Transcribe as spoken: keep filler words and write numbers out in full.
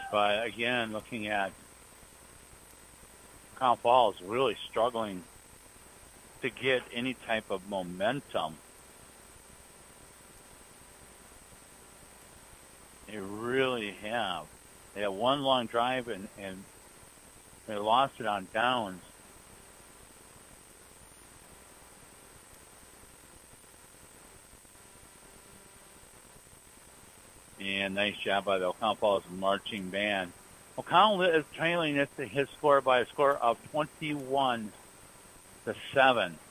But again, looking at Cal Falls really struggling to get any type of momentum. They really have. They had one long drive and, and they lost it on downs. And nice job by the O'Connell Falls marching band. O'Connell is trailing his score by a score of twenty-one to seven.